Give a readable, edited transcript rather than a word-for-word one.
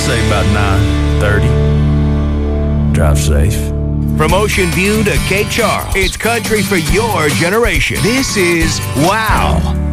say about 9:30. Drive safe. From Ocean View to Cape Charles, it's country for your generation. This is Wow!